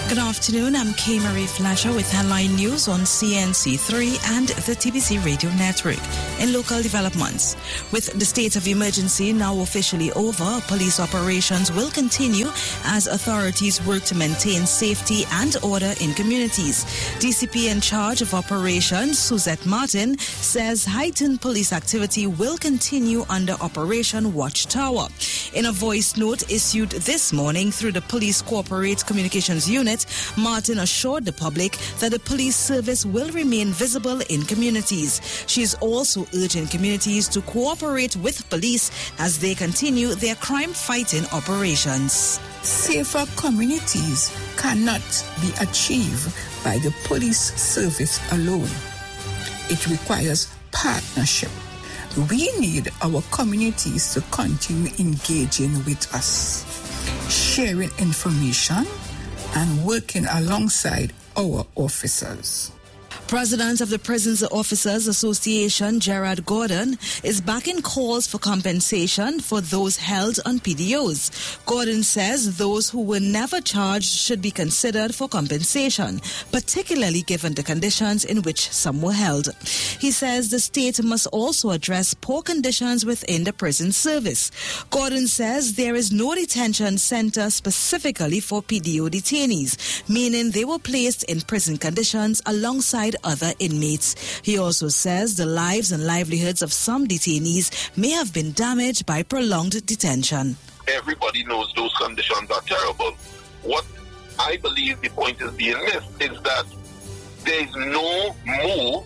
Good afternoon, I'm Kay Marie Flasher with headline news on CNC3 and the TBC Radio Network. In local developments, with the state of emergency now officially over, police operations will continue as authorities work to maintain safety and order in communities. DCP in charge of operations, Suzette Martin, says heightened police activity will continue under Operation Watchtower. In a voice note issued this morning through the Police Corporate Communications Unit, Martin assured the public that the police service will remain visible in communities. She is also urging communities to cooperate with police as they continue their crime-fighting operations. Safer communities cannot be achieved by the police service alone. It requires partnership. We need our communities to continue engaging with us, sharing information, and working alongside our officers. President of the Prisons Officers Association, Gerard Gordon, is backing calls for compensation for those held on PDOs. Gordon says those who were never charged should be considered for compensation, particularly given the conditions in which some were held. He says the state must also address poor conditions within the prison service. Gordon says there is no detention center specifically for PDO detainees, meaning they were placed in prison conditions alongside other inmates. He also says the lives and livelihoods of some detainees may have been damaged by prolonged detention. Everybody knows those conditions are terrible. What I believe the point is being missed is that there is no move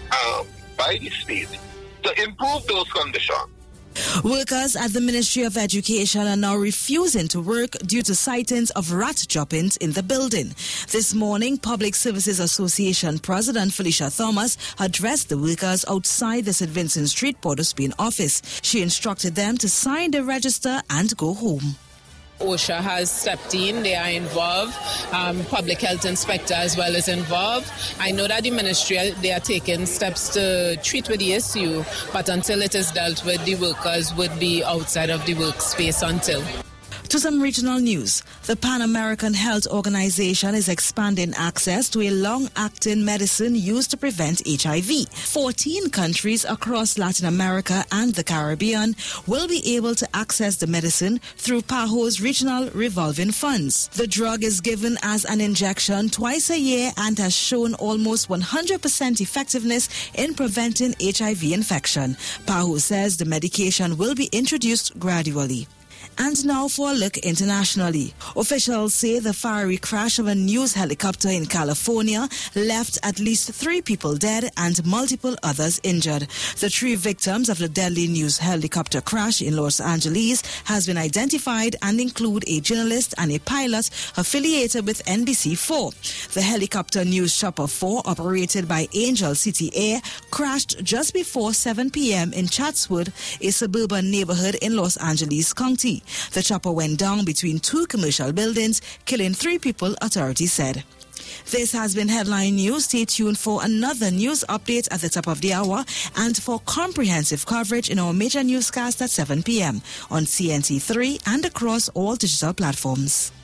by the state to improve those conditions. Workers at the Ministry of Education are now refusing to work due to sightings of rat droppings in the building. This morning, Public Services Association President Felicia Thomas addressed the workers outside the St. Vincent Street Port of Spain office. She instructed them to sign the register and go home. OSHA has stepped in, they are involved, public health inspector as well is involved. I know that the ministry, they are taking steps to treat with the issue, but until it is dealt with, the workers would be outside of the workspace until. To some regional news, the Pan American Health Organization is expanding access to a long-acting medicine used to prevent HIV. 14 countries across Latin America and the Caribbean will be able to access the medicine through PAHO's regional revolving funds. The drug is given as an injection twice a year and has shown almost 100% effectiveness in preventing HIV infection. PAHO says the medication will be introduced gradually. And now for a look internationally. Officials say the fiery crash of a news helicopter in California left at least 3 people dead and multiple others injured. The 3 victims of the deadly news helicopter crash in Los Angeles has been identified and include a journalist and a pilot affiliated with NBC4. The helicopter News Chopper 4, operated by Angel City Air, crashed just before 7 p.m. in Chatswood, a suburban neighborhood in Los Angeles County. The chopper went down between 2 commercial buildings, killing 3 people, authorities said. This has been Headline News. Stay tuned for another news update at the top of the hour and for comprehensive coverage in our major newscast at 7 p.m. on CNT3 and across all digital platforms.